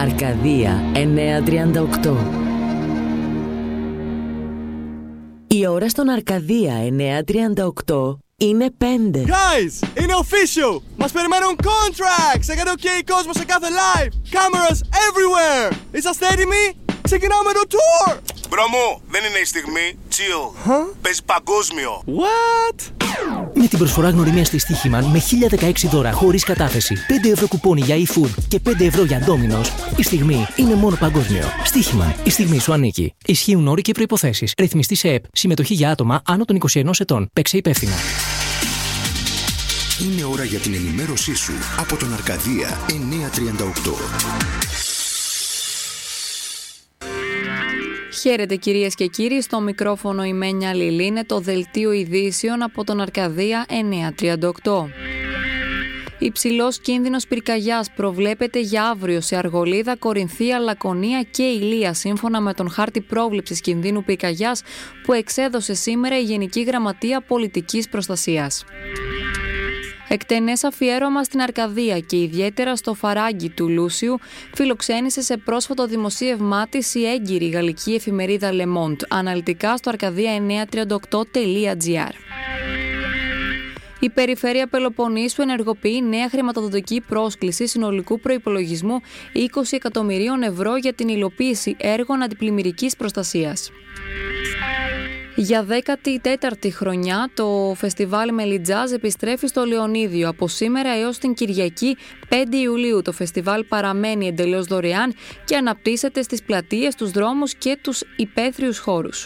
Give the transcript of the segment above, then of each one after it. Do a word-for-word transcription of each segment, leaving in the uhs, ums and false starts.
Αρκαδία εννιακόσια τριάντα οκτώ. Η ώρα στον Αρκαδία εννιακόσια τριάντα οκτώ είναι πέντε. Guys, είναι official! Μας περιμένουν contracts! Έκανε ok κόσμο σε κάθε live! Cameras everywhere! Είσαστε έτοιμοι? Ξεκινάμε το tour! Μπρο μου, δεν είναι η στιγμή. Chill. Huh? Παίζει παγκόσμιο. What? Με την προσφορά γνωριμίας στη Στοίχημαν με χίλια δεκαέξι δώρα χωρίς κατάθεση, πέντε ευρώ κουπόνι για e-food και πέντε ευρώ για Domino's, η στιγμή είναι μόνο παγκόσμιο. Στοίχημαν, η στιγμή σου ανήκει. Ισχύουν όροι και προϋποθέσεις. Ρυθμιστή σε ΕΠ. Συμμετοχή για άτομα άνω των είκοσι ενός ετών. Παίξε υπεύθυνα. Είναι ώρα για την ενημέρωσή σου από τον Αρκαδία εννιακόσια τριάντα οκτώ. Χαίρετε κυρίες και κύριοι, στο μικρόφωνο η Μένια Λιλή, είναι το δελτίο ειδήσεων από τον Αρκαδία εννιακόσια τριάντα οκτώ. Υψηλός κίνδυνος πυρκαγιάς προβλέπεται για αύριο σε Αργολίδα, Κορινθία, Λακωνία και Ηλία, σύμφωνα με τον χάρτη πρόβλεψης κινδύνου πυρκαγιάς που εξέδωσε σήμερα η Γενική Γραμματεία Πολιτικής Προστασίας. Εκτενές αφιέρωμα στην Αρκαδία και ιδιαίτερα στο φαράγγι του Λούσιου φιλοξένησε σε πρόσφατο δημοσίευμά της η έγκυρη γαλλική εφημερίδα Le Monde, αναλυτικά στο αρκαδία εννιακόσια τριάντα οκτώ τελεία τζι άρ. Η Περιφέρεια Πελοποννήσου ενεργοποιεί νέα χρηματοδοτική πρόσκληση συνολικού προϋπολογισμού είκοσι εκατομμυρίων ευρώ για την υλοποίηση έργων αντιπλημμυρικής προστασίας. Για δέκατη τέταρτη χρονιά, το φεστιβάλ Μελιτζάζ επιστρέφει στο Λεωνίδιο. Από σήμερα έως την Κυριακή πέντε Ιουλίου το φεστιβάλ παραμένει εντελώς δωρεάν και αναπτύσσεται στις πλατείες, τους δρόμους και τους υπαίθριους χώρους.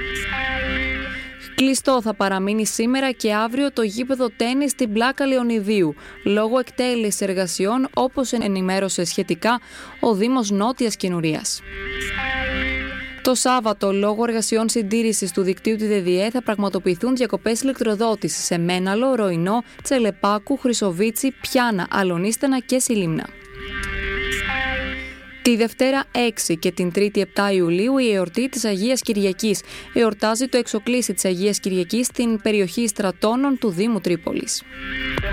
Κλειστό θα παραμείνει σήμερα και αύριο το γήπεδο τένις στην Πλάκα Λεωνιδίου, λόγω εκτέλεσης εργασιών, όπως ενημέρωσε σχετικά ο Δήμος Νότιας Κινουρίας. Το Σάββατο, λόγω εργασιών συντήρησης του δικτύου του ΔΔΕ, θα πραγματοποιηθούν διακοπές ηλεκτροδότησης σε Μέναλο, Ροϊνό, Τσελεπάκου, Χρυσοβίτσι, Πιάνα, Αλονίστενα και Σιλίμνα. Τη Δευτέρα έξι και την Τρίτη επτά Ιουλίου η εορτή της Αγίας Κυριακής εορτάζει το εξοκλήσι της Αγίας Κυριακής στην περιοχή Στρατώνων του Δήμου Τρίπολης.